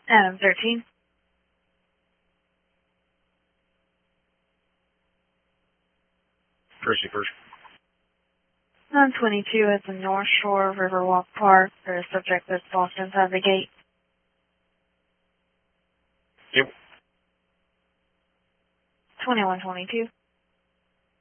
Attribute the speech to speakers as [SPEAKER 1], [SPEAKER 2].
[SPEAKER 1] Adam 13.
[SPEAKER 2] Percy first.
[SPEAKER 1] 922 at the North Shore Riverwalk Park. The subject is lost inside the gate.
[SPEAKER 2] Yep.
[SPEAKER 1] 2122.